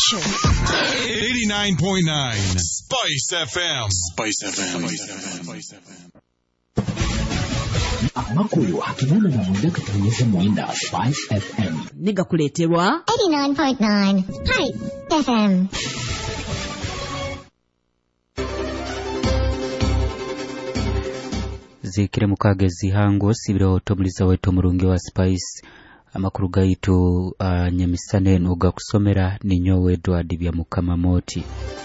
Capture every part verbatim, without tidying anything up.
station. eighty-nine point nine Spice F M. Spice F M. Spice F M. Amakulu hakimana na mwenda katanyiza mwenda Spice F M. Niga kuleterwa eighty-nine point nine Spice F M. Zikire mukage zihango sibiro tomuliza weto murungi wa Spice. Amakuru gaitu uh, nyamisane nuga kusomera ninyowe Edward bya Mukamamoti.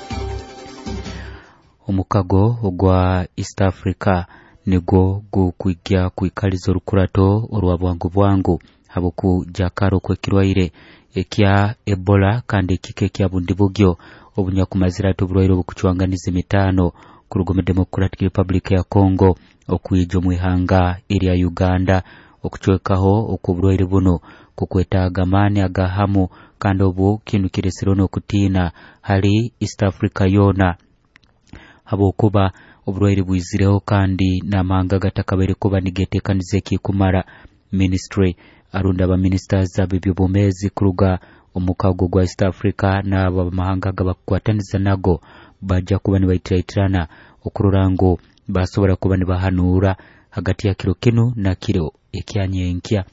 Omukago ogwa East Africa nigo gukwijja kwikalizo rukurato orwa bwangu bwangu habuku jakaro kwekirwaire ekya Ebola kandi kike kya bundi bugyo obunyakumazira tubulwaire obukuchwanganiza mitano ku Rugome Democratic Republic ya Congo okwijo mwihanga area Uganda okuchwekaho okubulwaire buno kukwetaga mani agahamu kandi obu kinu kiresero kutina hali East Africa yona habokuba obulwaire bwizireho kandi namanga gatakabere kuba nigetekanize kikumara ministry arunda ba ministers abibyo bomezi kuruga omukago gwa East Africa na abamahanga gabakwataniza nago baja kuba nibaitiratirana okururango basobora kuba nibahanura hagati ya kiro kinu na kiro ekyanyenkya.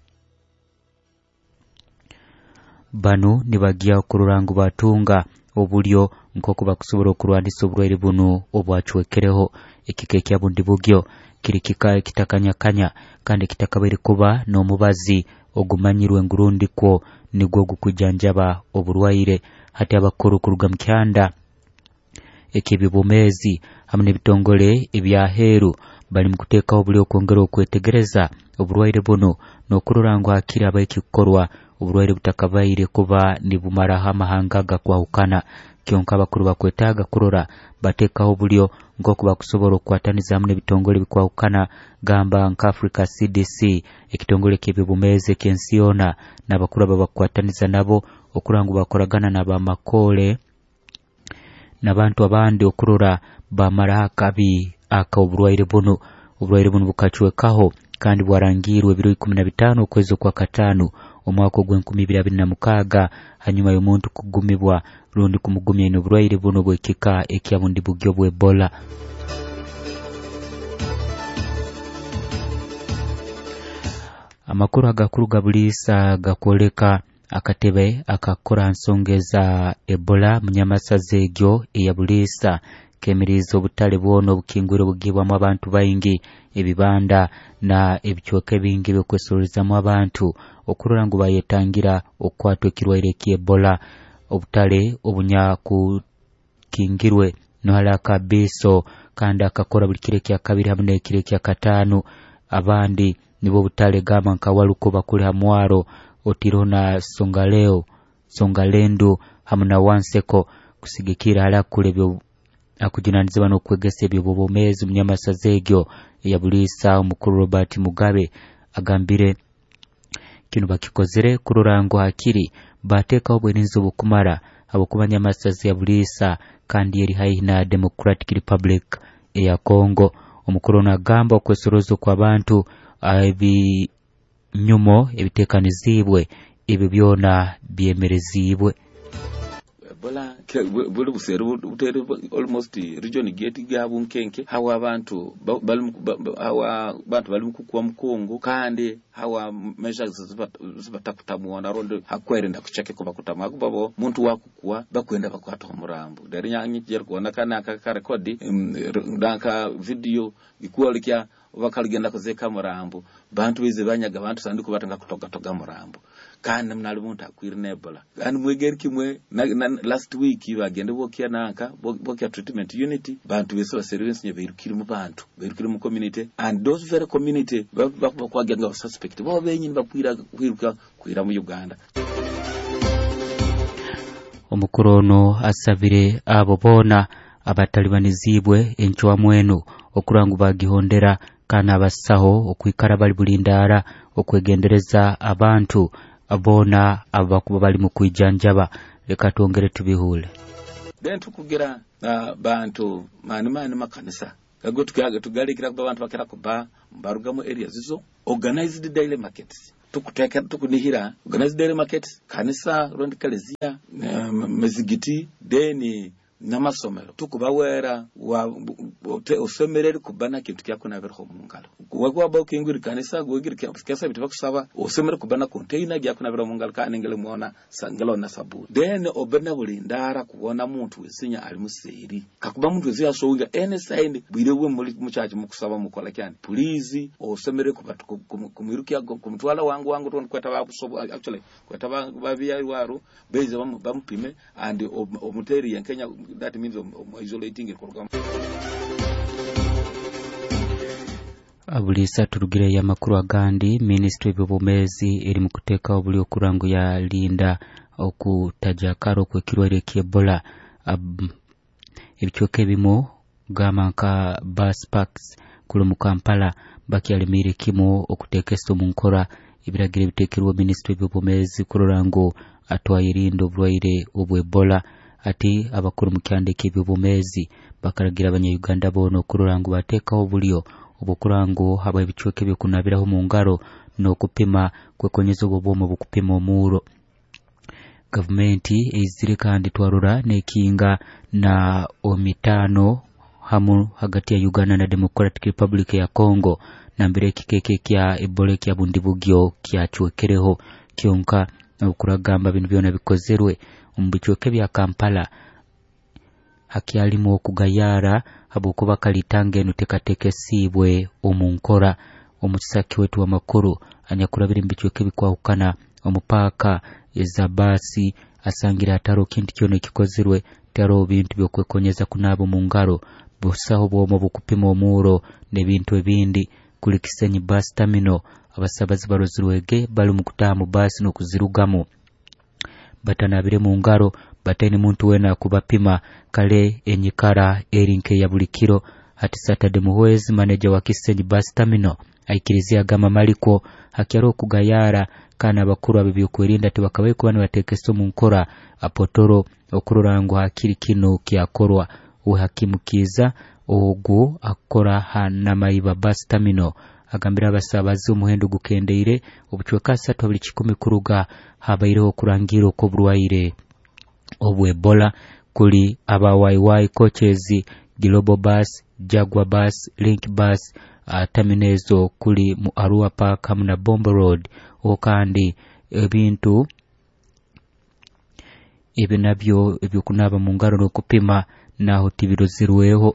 Bano nibagia okururango batunga obulyo nkoko bakusobora okurwandisa obulwaire buno obwachwekereho ekike kya bundi bugyo kirikika kitakanyakanya kandi kitakabere kuba n'omubazi ogumanyirwe ngurundi kwo nigwo gukujanjaba obulwaire hati abakuru kuruga mkyanda ekibibumezi hamwe bitongole ebyaheru bali mukuteka obulyo okongera okwetegereza obulwaire buno n'okururango akira abayikikorwa obulwaire butakabaire kuba nibumara hamahanga gakwahukana kyonka abakuru bakwetaga kurora batekaho bulyo ngoko bakusobora okwataniza hamwe bitongole bikwahukana gamba nka Africa C D C ekitongole kibibumeze kensiona n'abakuru babakwataniza nabo okurango bakoragana nabamakole nabantu abandi okurora bamara kabi aka obulwaire buno obulwaire buno bukachwekaho kandi bwarangirwe biro ikumi na bitano kwezi kwa katanu omwaka gw'enkumi ibiri abiri na mukaaga hanyuma y'omuntu kugumibwa rundi kumugumya ino bulwaire buno bwekika ekya bundi bugyo bwe Ebola. Amakuru agakuru gabulisa gakoleka akatebe akakora nsongeza Ebola munyamasaze egyo eyabulisa kemirizo obutale bwono bukingwiro bugibwamu abantu bayingi ebibanda na ebichoke bingi byokwesorezamo abantu okurora ngo bayetangira okwatwa kirwaire ki Ebola obutale obunya ku kingirwe no halaka biso kandi akakora buli kire kya kabiri hamwe kire kya katanu abandi nibo butale gama nkawaluko bakuli hamwaro otirona songaleo songalendo hamwe na wanseko kusigikira hala kule byo akujinaniziba no kwegese ebyo bobomezi munyamasazeegyo yabulisa omukuru Robert Mugabe agambire kino bakikozere kururango hakiri bateka obweninzo bukumara abukubanya masaze yabulisa kandi yeri haina Democratic Republic ya Congo omukuru nagamba okwesorozo kwa bantu ebi nyumo ebitekanizibwe ebyo byona byemerezibwe. Bola bulu buseru utere almost region gate gabu nkenke hawa abantu bali hawa bantu bali mukukwa mukongo kandi hawa measures zibatakutamuona rondo hakwere ndakucheke kuba kutama kubabo muntu wakukwa bakwenda bakwata umurambo dari nyanyi jer kuona kana aka record ndaka video ikuwalikya bakaligenda kozeka murambo bantu bize banyaga bantu sandi kubatanga kutoka toga murambo kandi mnali muntu akwirine Ebola kandi mwegeri kimwe na, na, last week bagende bokia nanka bokia treatment unity bantu bese baservice nye birukiri mu bantu birukiri mu community and those very community bakwagenga suspect bo benyi bakwira kwiruka kwira mu Uganda. Omukurono asabire abo bona abatalibanizibwe enchwa mwenu okurangu bagihondera kana abasaho okwikara bali bulindara okwegendereza abantu abona abakuba bali mu kwijanjaba leka tuongere tubihule then tukugira uh, bantu mani mani makanisa kago tukaga tugalikira kuba abantu bakira kuba mbaruga mu areas zo organized daily markets tukuteka tukunihira organized dairy market kanisa rondi kalezia mezigiti deni namasomero tukubawera wa usemereri kubana kintu kyakona berho mungalo wagwa ba kingiri kanisa gogiri kyasa bitaba kusaba usemere kubana container gyakona berho mungalo kanengele muona sangalo na sabu then obena bulindara kubona muntu wesinya ali museri kakuba muntu wesiya sounga ene sign bwirewe muri muchaje mukusaba mukola cyane please usemere kubatu kumirukia kumutwala wangu wangu ton kweta ba kusobo actually kweta ba babiya waru beze bamupime and omuteri yankenya. That means um, um, isolating it. Abulisa turugire ya makuru agandi Ministry y'Obumezi eri mu kuteka obuli okurangu ya linda okutaja karo kwekirwere ky'Ebola ebichoke bimo gamanka bus parks kulu mu Kampala bakyalimire kimo okutekesto mu nkora ibiragire bitekerwa Ministry y'Obumezi kurangu atwayirindo obulwaire obw'Ebola ati abakuru mu kyandike by'Obumezi bakaragira abanyayuganda bono kurangu batekaho bulyo obukurangu haba ebichoke byo kunabiraho mu ngaro no kupima kwekonyeza obubomo bukupima omuro. Gavumenti ezire kandi twarura nekinga na omitano hamu hagati ya Uganda na Democratic Republic ya Congo na mbere kikeke kya Ebola kya bundibugyo kya chwekereho kyonka okuragamba bintu byona bikozerwe umbichoke bya Kampala hakialimo okugayara habukuba kalitange nutekateke sibwe omunkora omusaki wetu wa makuru anyakurabira mbichoke bikwahukana omupaka ezabasi asangira ataro kintu kyone kikozerwe taro bintu byokwekonyeza kunabo mu ngaro busaho bwomo bukupima omuro nebintu ebindi kuli Kisenyi bus terminal abasabazi barozirwege bali mu kutamu basi no kuzirugamu batanabire mu ngaro batene muntu wena kubapima kale enyikara erinke ya bulikiro hati Saturday muhwezi manager wa Kisenyi bus terminal aikirizia gama maliko hakiaro kugayara kana bakuru abibyo kwerinda tibakabaye kubana batekeso mu nkora apotoro okururango hakiri kino kyakorwa uhakimukiza ogu akora hana mayiba bus terminal agambira abasabazi umuhendo gukendeire obuchweka satu buli kikumi kuruga habayireho kurangiro ko burwaire obw'Ebola kuli aba Y Y coaches Global Bus, Jaguar Bus, Link Bus uh, terminezo kuli mu Arua Park hamna Bombo Road okandi ebintu ebinabyo ebyokunaba mu ngaro no kupima naho tibirozirweho.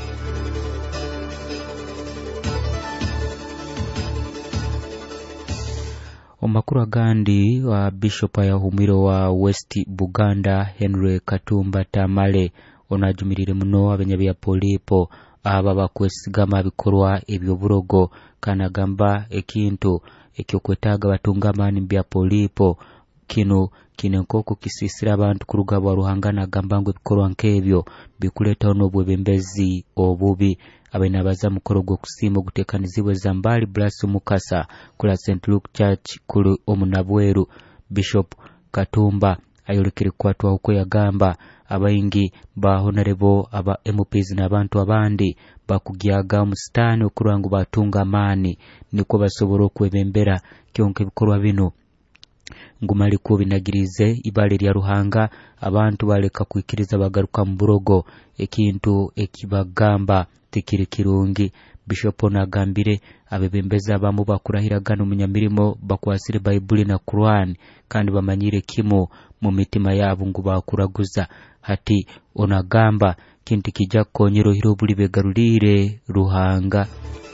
Omakuru agandi wa Bishop ya humiro wa West Buganda Henry Katumba Tamale onajumirire muno abanyabi ya polipo aba bakwesigama bikorwa ebyo burogo kanagamba ekintu ekyokwetaga batungamani bya polipo kino kinenkoko kisisira abantu kuruga bwa ruhangana gambangwe bikorwa nkebyo bikuleta ono bwebembezi obubi abena baza mukoro gwo kusimo gutekanizibwe zambali Blasu Mukasa kula Saint Luke Church kulu omunabweru. Bishop Katumba ayolekere kwatwa uko yagamba abayingi ba honorable aba M Ps n'abantu abandi bakugyaga omusitani okurangu batunga amani niko basobora okwebembera kyonke bikorwa bino ngumali ko binagirize ibale lya ruhanga abantu baleka kwikiriza bagaruka mu burogo ekintu ekibagamba tekire kirungi. Bishop nagambire abebembeza abamu bakurahiragana umunyamirimo bakwasire Bible na Quran kandi bamanyire kimo mu mitima yabo ngo bakuraguza hati onagamba kintu kijja konyero hiro buli begarulire ruhanga.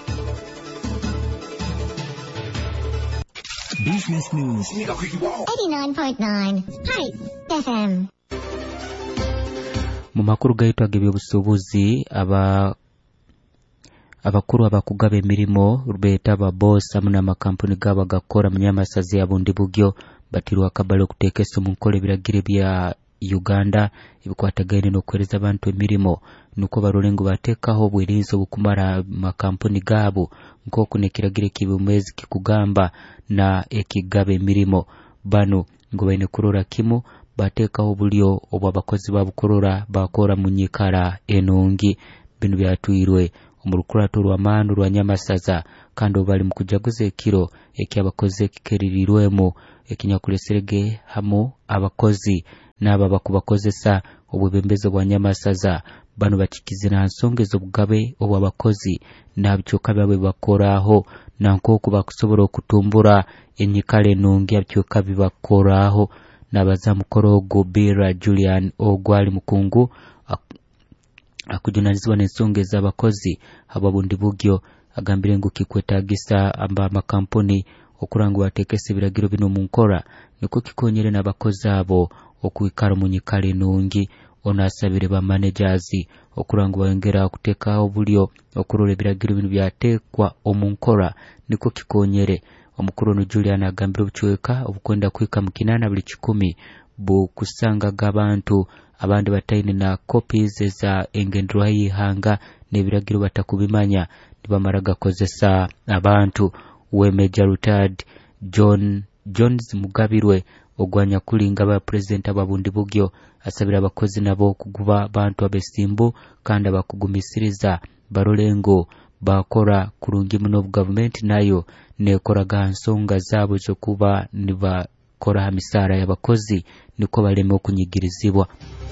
Business News eighty-nine point nine Hype F M. Mu makuru gaitwa gebyobusubuzi aba abakuru abakugabe emirimo rubeta ba boss amuna makampuni gaba gakora munyamasazi abundi bugyo batirwa kabalo kutekeso mu nkole biragire bya Uganda ibikwatagaine no kwereza abantu emirimo nuko barolengo batekaho bwirinzo bukumara makampuni gabo nko kunekiragire kibumezi kikugamba na ekigabe emirimo bano ngo baine kurora kimo batekaho bulyo obwa bakozi babukorora bakora munyikara enongi bino byatwirwe mu lukurato lw'amaanu lwa Nyamasaza kandi bali mu kujaguza ekiro eky'abakozi ekikererirwemu ekinyakuleserege hamu abakozi n'aba bakubakozesa obwebembezi bwa Nyamasaza bano bakikizira nsonga ez'obugabe obw'abakozi n'abityoka byabwe bakoraho nankooku bakusobola okutumbura enyikale nungi abityoka bibakoraho n'abaza mukoro ogwo Bira Julian ogwali mukungu akujunalizibwa n'ensonga ez'abakozi ababundi bugyo agambire ngu kikwetagisa amba amakampuni okuranga batekesa ebiragiro bino mu nkora niko kikonyere n'abakozi abo okuikara mu nyikale nungi onasabire ba managers okuranga bayongera okuteekaho bulyo okurola ebiragiro bino byateekwa omunkora niko kikonyere omukuru no Julian agambire obuchweka obukwenda kwika mu kinana buli kikumi bukusangaga abantu abandi bataine na copies eza engendwa y'ihanga n'ebiragiro batakubimanya nibamaraga kozesa abantu we Major Rutad John Jones Mugabirwe ogwanya kulinga ba president ababundi bugyo asabira abakozi nabo kuguba bantu abesimbu kandi abakugumisiriza barolengo bakora kurungi muno government nayo nekoraga nsonga zabo zo kuba nibakora hamisara y'abakozi niko baleme okunyigirizibwa.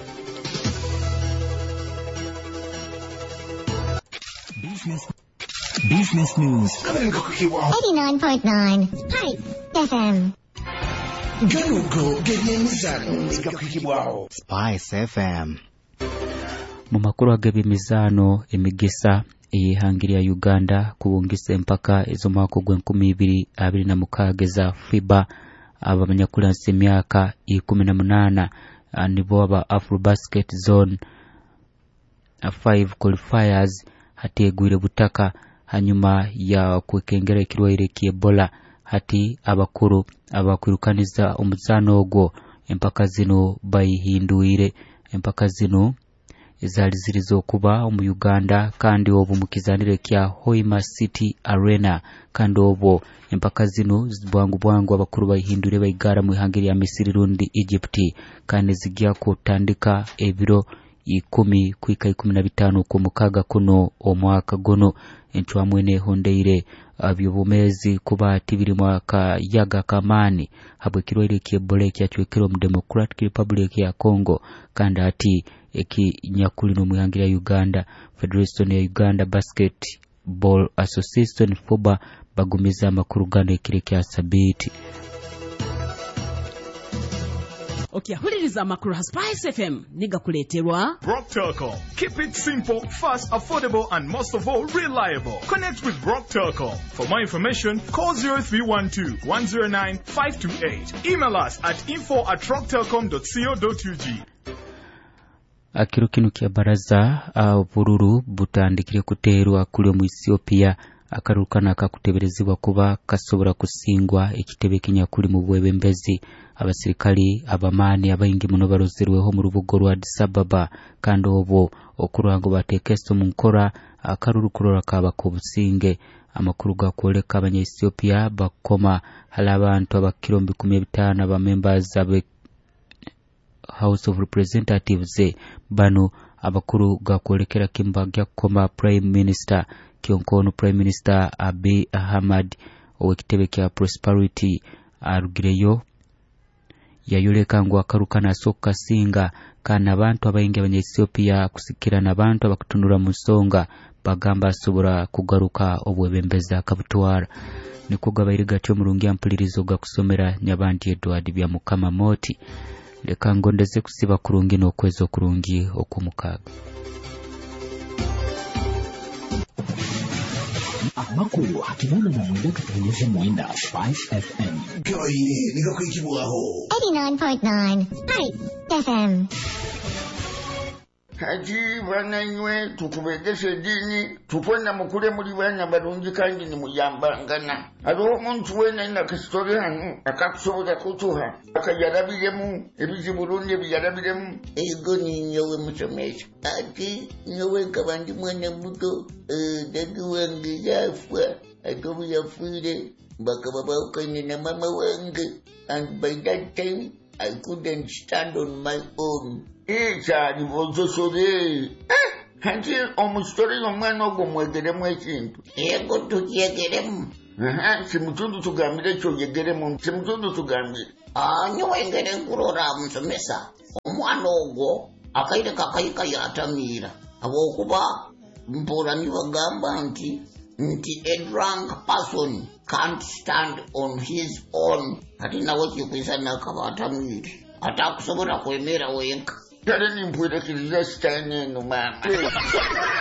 Business Business News eighty-nine point nine Pipe F M. Galugo gebyemizano zigakukibwaho Spice F M. Mu makuru ag'ebyemizano emigisa eyehangira ya Uganda kubungisa empaka ezo mwaka gw'enkumi ibiri abiri na mukaaga za FIBA abamanyakulansi emyaka ikumi na munana nibo aba Afrobasket Zone five qualifiers hategwire butaka hanyuma ya kwekengera ekirwaire ky'Ebola hati abakuru abakwirukaniza omuzano ogwo empaka zino bayihinduire empaka zino ezali zirizo kuba mu Uganda kandi obu mukizanire kya Hoima City Arena kandi obo empaka zino zibwangu bwangu abakuru bayihindure bayigara mu ihangiri ya Misiri rundi Egypt kandi zijya kutandika ebiro ikumi kwika ikumi na bitano ku mukaga kuno omwaka gono entwa mwene hondeire abyobumezi kuba tibiri mwaka yaga kamani habwe kirwaire ky'Ebola kyachwekero mu Democratic Republic ya Congo kandi ati eki nyakulino muyangira Uganda Federation ya Uganda Basketball Association FOBA bagumiza amakuru gano ekire kya sabiti. Okay, huliriza amakuru ha Spice F M niga kuleterwa Brock Telecom. Keep it simple, fast, affordable, and most of all, reliable. Connect with Brock Telecom. For more information, call zero three one two, one zero nine, five two eight. Email us at info at rock telecom dot co dot u g. Akiro kinu kya baraza bururu butandikire kuterwa kuli mu Ethiopia akarukana akakuteberezibwa kuba kasobora kusingwa ekitebe kinyakuli mu bwebembezi abasirikali abamani abayingi muno barozerweho mu rubugo rwa Addis Ababa kandi obo okurango batekesto mu nkora akarurukurora kaba ku businge amakuru gakoleka abanya Ethiopia bakoma halabantu abakirombi kumi bitano aba members abe House of Representatives bano abakuru gakolekera kimbagya koma Prime Minister Kionkono Prime Minister Abiy Ahmed owekitebe kya Prosperity arugireyo yayoleka ngo akarukana soka singa kana abantu abayingi abanya Ethiopia kusikira nabantu abakutunura mu nsonga bagamba asobora kugaruka obwebembeza kabutwara niko gabayiriga cyo murungi ampulirizo gakusomera nyabandi Edward bya Mukama Moti leka ngondeze kusiba kurungi no kwezo kurungi okumukaga Amakuru hakibana na mwenda katanyesha mwenda Spice F M. Gaire nigakukibwaho eighty-nine point nine Pipe F M. Haji bananywe tutubegeshe dini tupona mukule muri bana barungi kandi ni muyambangana aro omuntu wena ina kastori hanu akakusobola kutuha akayarabiremu ebizi Burundi byarabiremu ego ni nyowe musomesha ati nyowe kabandi mwana muto dadi wange yafa atobu yafire bakaba bakanye na mama wange and by that time I couldn't stand on my own. Esa ni bozo sore. Eh, Hanti omusitole y'omwana ogwo mwegeremu ekintu. Yego tukyegeremu. Aha, simutundu tugambire ekyo yegeremu, simutundu tugambire. Anyo wengere nkurora musomesa. Omwana ogwo akaire kakayika yatamiira. Abokuba mpora nibagamba nti nti a drunk person can't stand on his own. Ati nawe kikwisa nakabatamiri. Atakusobora kwemera wenka. Kale nimpwira kiriza sitani eno mama.